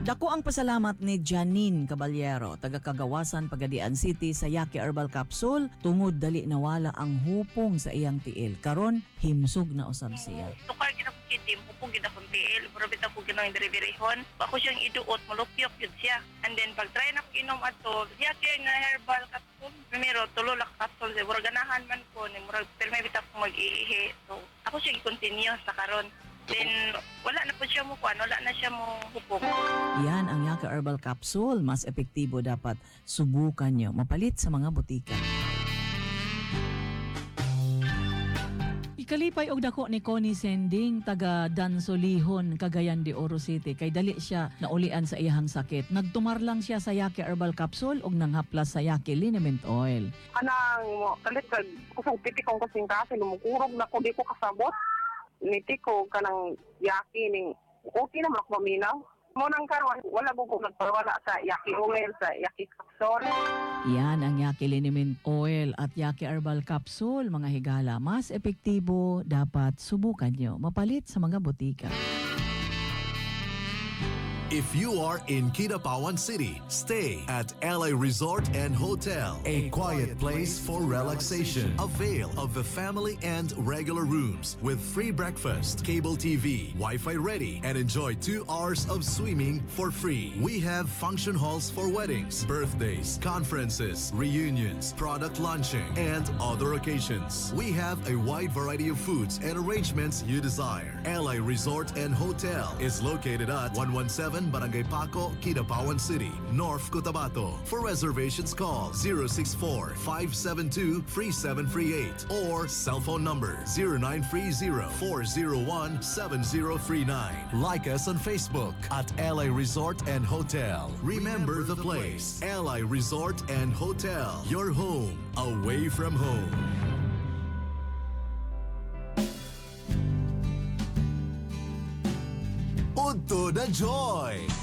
Dako ang pasalamat ni Janine Caballero, taga Kagawasan, Pagadian City sa Yaki Herbal Capsule tungod dali nawala ang hupong sa iyang tiil. Karon himsog na usab siya. Tukar gid ako kitim, upong gid akong tiil, pero bitaw ko ginang deliveryhon. Ako siyang iduot, mulukyok yun siya. And then pag try na ko inom ato, Yaki nga herbal capsule. Primero tulo la capsule, murag ganahan man ko ni murag pero may bitaw ko mag-iihi. So ako siya i-continue sa karon. Then, wala na po siya mo kuan, wala na siya mo hupong. Yan ang Yaki Herbal Capsule. Mas epektibo, dapat subukan nyo. Mapalit sa mga butika. Ikalipay og dako ni Connie Sending, taga Dansolihon, Cagayan de Oro City. Kay dali siya naulian sa iyahang sakit. Nagtumar lang siya sa Yaki Herbal Capsule og nanghaplas sa Yaki Liniment Oil. Kanang mo kalit kusog piti kong kasing kasi lumukurog na ko di ko kasabot. Niti ko kanang Yaki ning okay naman ako maminaw. Mo nang karon wala ko nagpawala sa Yaki oil, sa Yaki capsule. Yan ang Yaki Liniment Oil at Yaki Herbal Capsule, mga higala. Mas epektibo, dapat subukan nyo. Mapalit sa mga butika. If you are in Kidapawan City, stay at LA Resort and Hotel, a quiet place for relaxation. Avail of the family and regular rooms with free breakfast, cable TV, Wi-Fi ready, and enjoy 2 hours of swimming for free. We have function halls for weddings, birthdays, conferences, reunions, product launching, and other occasions. We have a wide variety of foods and arrangements you desire. LA Resort and Hotel is located at 117 Barangay Paco, Kidapawan City, North Cotabato. For reservations, call 064-572-3738 or cell phone number 0930-401-7039. Like us on Facebook at LA Resort and Hotel. Remember the place, LA Resort and Hotel. Your home, away from home. Udto na Joy!